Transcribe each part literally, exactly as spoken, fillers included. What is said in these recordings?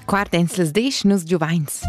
Quart ens las desch nus giuvains.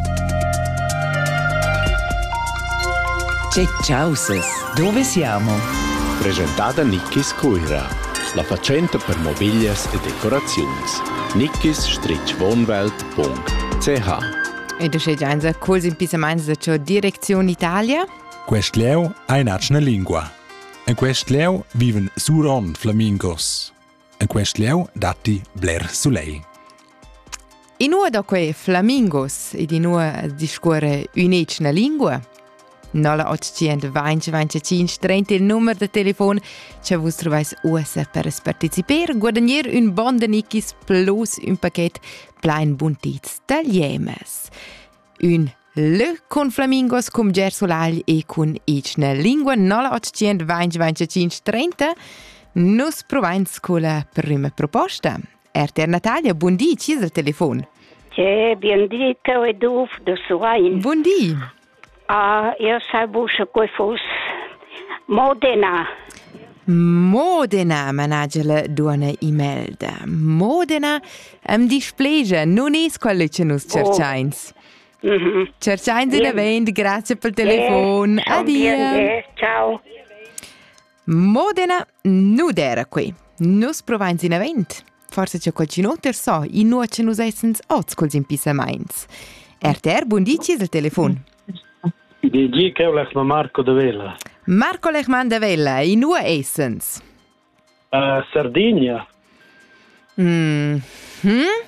Che ciausas, dove siamo? Presentata Nickis Cuira, la facenta per mobilias e decorazions. nickis wohnwelt punkt c h. E du sei già in col in pisamains da ciò Direzione Italia? Quest leu ha una lingua. In quest leu viven suron flamingos. In quest leu dati bler sulei. In ua da quei flamingos ed in ua discorre un'ecna lingua. Nola ottocento venti venticinque trenta il numero de telefon che vos trovais usa per participare, guadagnar un bon de Nickis plus un paquet plein buntits tagliemes. Un le con flamingos cum gersolagl e con ecna lingua nola ottocento venti venticinque trenta. Nus provains con la prima proposta. Erter Natalia, buon dì, ci è il telefono? C'è, buon dì, te e tu, da Suain. Buon dì. Ah, io sapevo che fosse Modena. Modena, managela duona imelda. Modena, am displegia, non è quello che nos cercains. Oh. Mm-hmm. Cercains in avent, grazie per il telefono. Yeah, Addio. Ciao. Modena, non era qui. Nus provains in avent. Forse c'è qualcuno che so, in noi c'è nus essens oz col impissamains. Erter, buon dì, ci è il telefono? Di G che ho Marco de Vella. Marco Lechman de Vella, in noi essens? Uh, Sardegna. Mm. Hmm?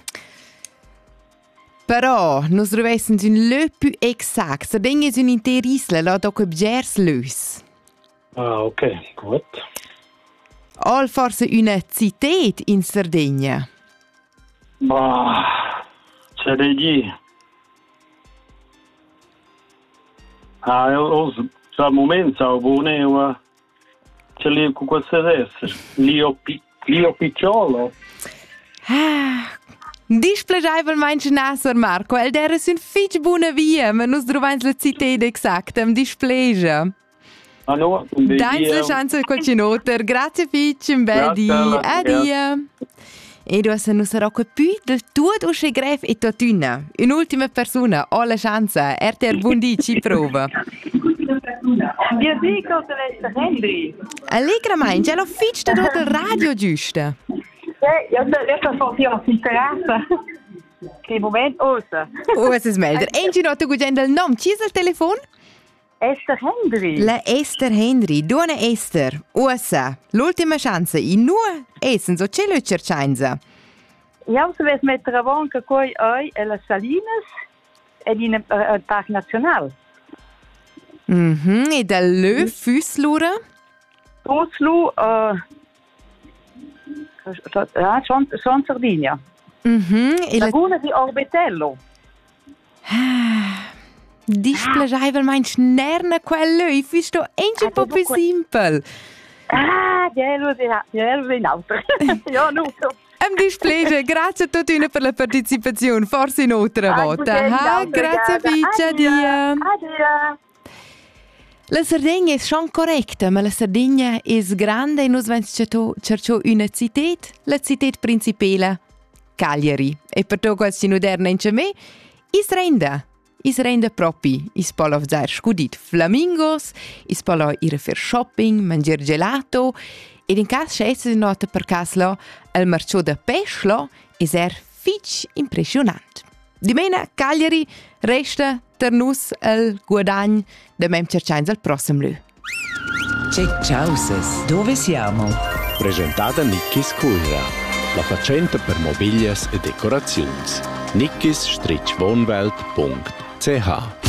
Però, nus dovessens un le più exact. Sardegna è un'intera isla, là dopo bgers lös. Ah, ok, gut. All forse una citet in Sardegna? Bah, c'è di G. Ah, io al momento ho buono, c'è lì con questo essere, Lio, Lio Picciolo. Ah, displegiavel meinst nasser Marco, el der es un fitch buona via, ma nus trovains la citet exacta, am displegia. Ah no, Dans la chance de qualcunoter, grazie fitch, un bel di, adia. E du se nus sarò più del tuo usce gref e totuna. Un'ultima persona, ho la chance, erter buondì ci prova. Wir dico Celeste Henry. Allegra mein, c'è lo fitch da dort il radio giusta. Ja, ja, das war für uns Interesse. Che moment osa. Oh, es ist melder. Engi no tu gugend il nom, ci è il telefono? Esther Henry. La Esther Henry, duona Esther. Osa, l'ultima chance, in nu essen, so c'è lo cercainza. Ja, se ves mettere a von che coi oi e la Salinas ed in il Parc National. Mhm, e da le Füslura? Fuslu, uh, ja, son, son Sardegna. Mhm, e la... Laguna di Orbetello. Displegiavel mein schnerne quello, i fisto engi un po' più simple. Ah, gelo di in auto. Ja, nu so. Am displegia, grazie a tutti per la partecipazione, forse in un'altra volta. Ah, grazie Ficcia, addio. Addio. La Sardegna è schon corretta, ma la Sardegna è grande e noi abbiamo cercato una città, la città principale, Cagliari. E per tutto questo non è neanche me, is renda. Is renda proprio, is polo avzar scudit flamingos, is polo ir fer shopping, mangiar gelato, ed in cas scesse nota per caslo, il marcio da peslo is er fitch impressionant. Di mena, Cagliari resta ter nus il guadagn da mem cercains al prossimo lö. Che ciausas, dove siamo? Presentata Nickis Cuira, la facenta per mobilias e decorazions. nickis wohnwelt punkt c h.